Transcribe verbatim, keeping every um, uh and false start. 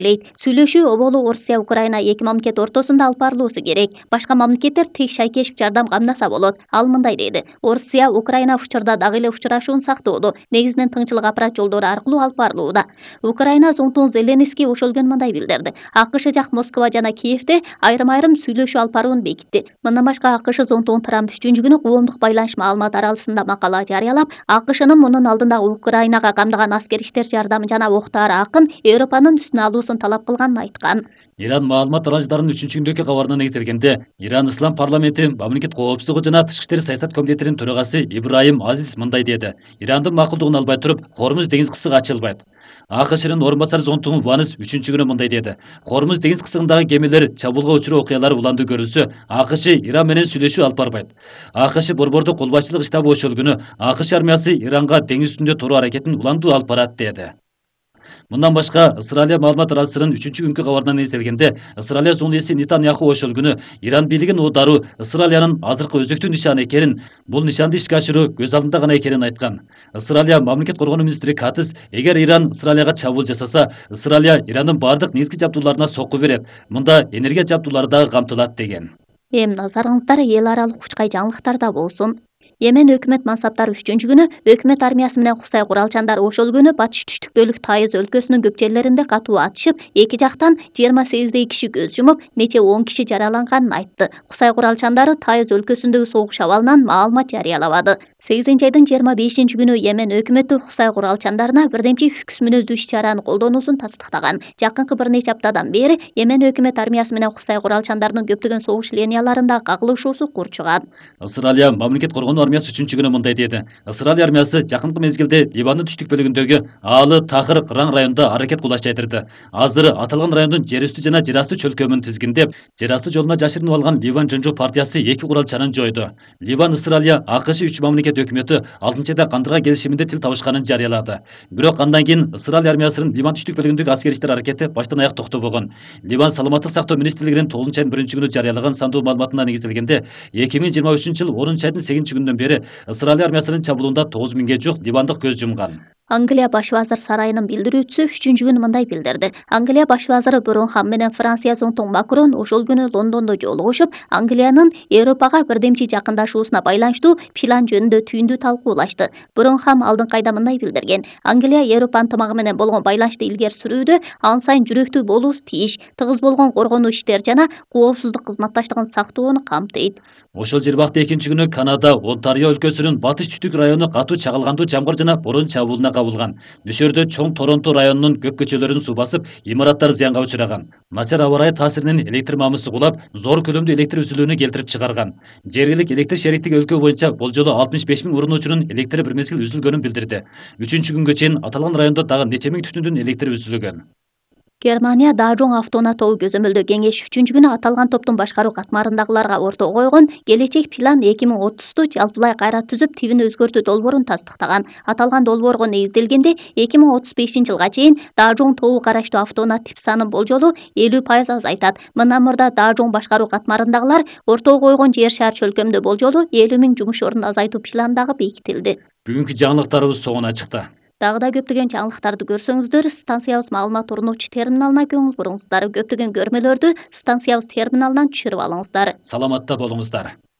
Сүйлөшүү оболу Орусия Украина эки мамлекет ортосунда алып барылуусу керек. Башка мамлекеттер тек шайкешип жардам камдаса болот. Ал мындай деди: Орусия Украина учурда дагы эле учурашуун сактоодо, негизинен тыңчылык аппарат жолдору аркылуу алып барылууда. Украина зонтугу Зеленский ошол күнү мындай билдирди: АКШ жак Москва жана Киевде айрым-айрым сүйлөшүү алып барууну бекитти. Мындан башка АКШ зонтугу Трамп үчүнчү күнү коомдук байланыш маалымат аралысында макала жарыялап, АКШнын мунун алдында Украинага камдаган аскер иштер жардамы жана октары акын Европанын үстүнө алуусун талап кылганын айткан. Иран маалымат аралыштарынын үчүнчү күндөгү кабарына негизделгенде, Иран Ислам парламенти мамлекет коопсуздугу жана тышкы иштер саясат комитетинин төрагасы Ибраим Азиз мындай деди: Ирандын макулдугун албай туруп, Хормуз деңиз кысыгы ачылбайт. АКШнын орун басары зонтугу Ванс үчүнчү күнү мындай деди: Хормуз деңиз кысыгындагы кемелер чабуулга учуруу окуялары уланды көрүлсө, АКШ Иран менен сүйлөшүү алып барбайт. АКШ борбордук кол башчылык штабы ошол күнү АКШ армиясы Иранга деңиз үстүндө туруу аракетин уландуу алып барат деди. Мындан башка Ысыралия маалымат аралыштарынын үчүнчү күнкү кабарына негизделгенде, Ысыралия зуун-эси Нетаньяху ошол күнү Иран бийлигин оодаруу Ысыралиянын азыркы өзөктүү нишаны экенин, бул нишанды ишке ашыруу көз алдында гана экенин айткан. Ысыралия мамлекет коргонуу министри Катыс: эгер Иран Ысыралияга чабуул жасаса, Ысыралия Ирандын бардык негизги жабдууларына сокку берет, мында энергия жабдуулары дагы камтылат деген. Эми назарыңыздар эл аралык учкай жаңылыктарда болсун. Йемен өкмөт мансаптары үчүнчү күнү өкмөт армиясы менен Кусай куралчандары ошол күнү батыш түштүк бөлүк Тайыз өлкөсүнүн көп жерлеринде катуу атышып, эки жактан жыйырма сегиздей киши көз жумуп, нече он киши жараланганын айтты. Кусай куралчандары Тайыз өлкөсүндөгү согуш абалынан маалымат жарыялабады. сегизинчи айдын жыйырма бешинчи күнү Йемен өкмөтү Кусай куралчандарына бирдемчи хүкс мүнөздүү иш-чараны колдонуусун тастыктаган. Жакынкы бир нече аптадан бери Йемен өкмөт армиясы менен Кусай куралчандарынын көптөгөн согуш линияларында кагылышуусу курчуган. Ысыралия мамлекет коргонуу армиясы үчүнчү күнү мындай деди: Ысыралия армиясы жакынкы мезгилде Ливандын түштүк бөлүгүндөгү Аалы Тахыр Кыраң районунда аракет кылууга жайдырды. Азыр аталган райондун жер үстү жана жер асты чөлкөмүн тизгиндеп, жер асты жолуна жашырынып алган Ливан Жонжо партиясы эки куралчанын жойду. Ливан Ысыралия АКШ үч мамлекет өкмөтү алтынчы айда кандырга келишиминде тил табышканын жарыялады. Бирок андан кийин Ысыралия армиясынын Ливан түштүк бөлүгүндөгү аскер иштер аракети баштан аяк токтобогон. Ливан саламаттык сактоо министрлигинин тогузунчу айдын биринчи күнү жарыялаган сандуу маалыматына негизделгенде, эки миң жыйырма үчүнчү жыл онунчу айдын сегизинчи күнүнөн бери Ысыралия армиясынын чабуулунда тогуз миңге жук ливандык көз жумган. Англия баш вазир сарайынын билдирүүчүсү үчүнчү күнү мындай билдирди: Англия баш вазиры Бронхам менен Франция зонтугу Макрон ошол күнү Лондондо жолугушуп, Англиянын Европага бирдемчи жакындашуусуна байланыштуу план жөнүндө түйүндүү талкуулашты. Бронхам алдыңкы айда мындай билдирген: Англия Европа ынтымагы менен болгон байланышты илгери сүрүүдө ан сайын жүрөктүү болуусу тийиш, тыгыз болгон коргонуу иштери жана коопсуздук кызматташтыгын сактоону камтыйт. Ошол жер бакта экинчи күнү Канада Онтарио өлкөсүнүн батыш түштүк району катуу чагылгандуу жамгыр жана борон чабуулуна кабылган. Нөшөрдө чоң Торонто районунун көп көчөлөрүн суу басып, имараттар зыянга учураган. Начар аба ырайы таасиринен электр мамысы кулап, зор көлөмдүү электр үзүлүүнү келтирип чыгарган. Жергиликтик электр шериктиги өлкө боюнча болжолу алтымыш беш миң уруунуучунун электри бир мезгил үзүлгөнүн билдирди. Үчүнчү күнгө чейин аталган райондо дагы нече миң түтүндүн электри үзүлгөн. Германия Даажоң автоунаа тобу көзөмөлдөө кеңеш үчүнчү күнү аталган топтун башкаруу катмарындагыларга ортого койгон келечек план эки миң отузду жалпылай кайра түзүп, тибин өзгөртүү долбоорун тастыктаган. Аталган долбоорго негизделгенде эки миң отуз бешинчи жылга чейин Даажоң тобу караштуу автоунаа тип санын болжолу элүү пайыз азайтат. Мындан мурда Даажоң башкаруу катмарындагылар ортого койгон жер шаар чөлкөмүндө болжолу элүү миң жумуш ордун азайтуу планы дагы бекитилди. Бүгүнкү жаңылыктарыбыз соңуна чыкты. Дагы да көптөгөн жаңылыктарды көрсөңүздөр, станциябыз маалымат орнотчу терминалына көңүл буруңуздар. Көптөгөн көрмөлөрдү станциябыз терминалынан түшүрүп алыңыздар. Саламатта болуңуздар.